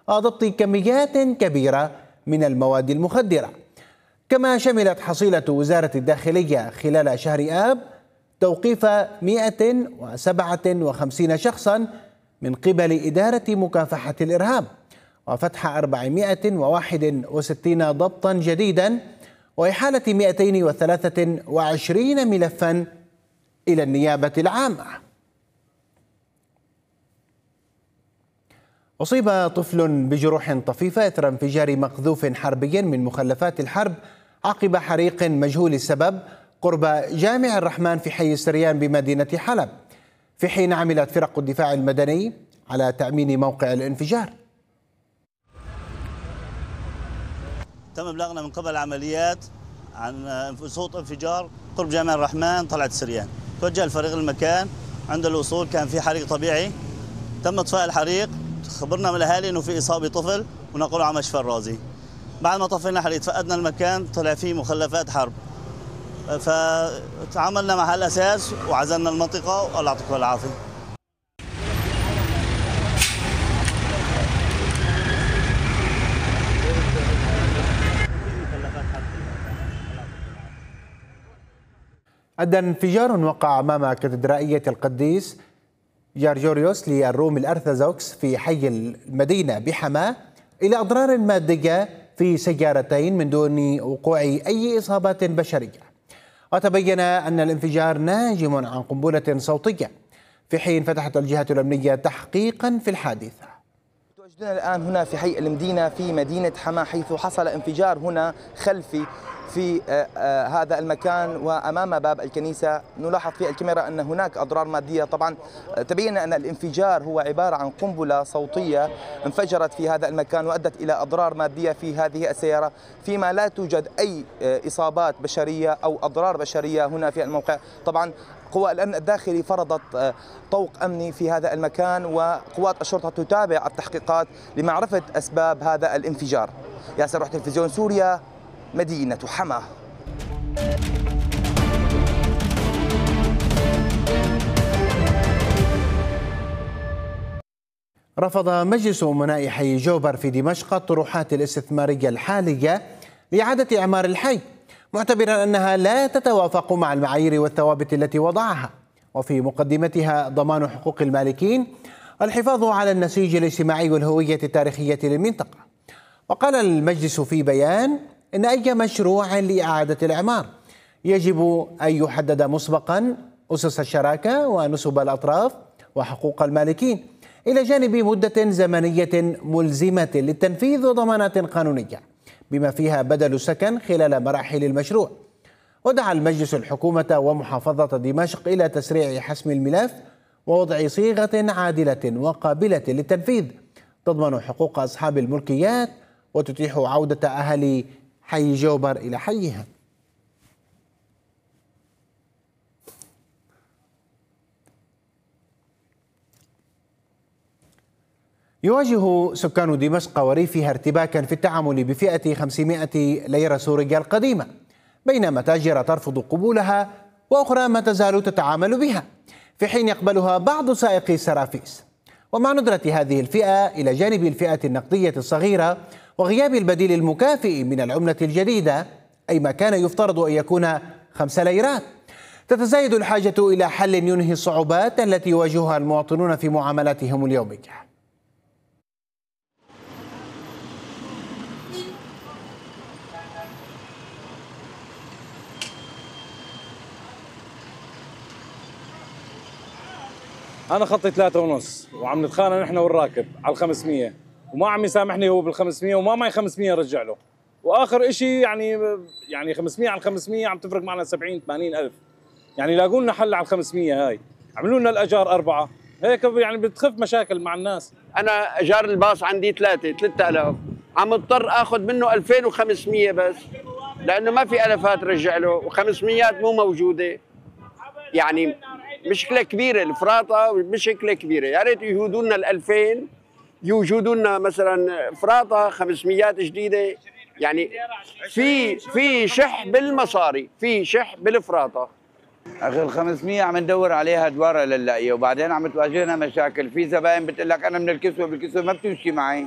وضبط كميات كبيرة من المواد المخدرة. كما شملت حصيلة وزارة الداخلية خلال شهر آب توقيف 157 شخصا من قبل إدارة مكافحة الإرهاب، وفتح 461 ضبطا جديدا، وإحالة 223 ملفا إلى النيابة العامة. أصيب طفل بجروح طفيفة إثر انفجار مقذوف حربي من مخلفات الحرب عقب حريق مجهول السبب قرب جامع الرحمن في حي السريان بمدينة حلب، في حين عملت فرق الدفاع المدني على تأمين موقع الانفجار. تم إبلاغنا من قبل العمليات عن صوت انفجار قرب جامع الرحمن طلعت السريان. توجه الفريق المكان، عند الوصول كان في حريق طبيعي، تم إطفاء الحريق. خبرنا من الأهالي إنه في إصابة طفل ونقلوا على مشفى الرازي. بعد ما طفينا الحريق تفقدنا المكان، طلع فيه مخلفات حرب، فتعاملنا مع هالأساس وعزلنا المنطقة، والله يعطيكم العافية. أدى انفجار وقع أمام كاتدرائية القديس جارجوريوس للروم الأرثوذكس في حي المدينة بحماة إلى أضرار مادية في سيارتين من دون وقوع أي إصابات بشرية. وتبين أن الانفجار ناجم عن قنبلة صوتية، في حين فتحت الجهات الأمنية تحقيقا في الحادثة. تواجدنا الآن هنا في حي المدينة في مدينة حماة، حيث حصل انفجار هنا خلفي في هذا المكان وأمام باب الكنيسة. نلاحظ في الكاميرا أن هناك أضرار مادية. طبعا تبين أن الانفجار هو عبارة عن قنبلة صوتية انفجرت في هذا المكان وأدت إلى أضرار مادية في هذه السيارة، فيما لا توجد أي إصابات بشرية أو أضرار بشرية هنا في الموقع. طبعا قوى الأمن الداخلي فرضت طوق أمني في هذا المكان، وقوات الشرطة تتابع التحقيقات لمعرفة أسباب هذا الانفجار. ياسر روح تلفزيون سوريا، مدينة حماة. رفض مجلس أمناء حي جوبر في دمشق الطروحات الاستثمارية الحالية لإعادة إعمار الحي، معتبرا أنها لا تتوافق مع المعايير والثوابت التي وضعها، وفي مقدمتها ضمان حقوق المالكين والحفاظ على النسيج الاجتماعي والهوية التاريخية للمنطقة. وقال المجلس في بيان إن أي مشروع لإعادة الإعمار يجب أن يحدد مسبقا أسس الشراكة ونسب الأطراف وحقوق المالكين، إلى جانب مدة زمنية ملزمة للتنفيذ وضمانات قانونية بما فيها بدل السكن خلال مراحل المشروع. ودعا المجلس الحكومة ومحافظة دمشق إلى تسريع حسم الملف ووضع صيغة عادلة وقابلة للتنفيذ تضمن حقوق أصحاب الملكيات وتتيح عودة أهالي حي جوبر إلى حيها. يواجه سكان دمشق وريفها ارتباكا في التعامل بفئة 500 ليرة سورية القديمة، بين متاجر ترفض قبولها وأخرى ما تزال تتعامل بها، في حين يقبلها بعض سائقي السرافيس. ومع ندرة هذه الفئة إلى جانب الفئة النقدية الصغيرة وغياب البديل المكافئ من العملة الجديدة، أي ما كان يفترض أن يكون 5 ليرات، تتزايد الحاجة إلى حل ينهي الصعوبات التي يواجهها المواطنون في معاملاتهم اليومية. أنا خطي 3.5 وعم نتخانق نحن والراكب على 500، وما عم يسامحني هو بال500 وما معي 500 رجع له، وآخر إشي يعني 500 على 500 عم تفرق معنا 70-80 ألف. يعني لاقوا لنا حل على 500 هاي، عملوا لنا الأجار 4 هيك، يعني بتخف مشاكل مع الناس. أنا أجار الباص عندي 3000، عم اضطر آخذ منه 2500 بس، لأنه ما في ألفات رجع له و500 مو موجودة. يعني مشكلة كبيرة، الفراطة مشكلة كبيرة. يا ريت يوجدوا لنا ال2000، يوجدوا لنا مثلا فراطة 500 جديدة. يعني في شح بالمصاري، في شح بالفراطة. اخي ال 500 عم ندور عليها دوار لنلاقيها، وبعدين عم تواجهنا مشاكل. في زباين بتقول لك انا من الكسوه بالكسوه ما بتمشي معي.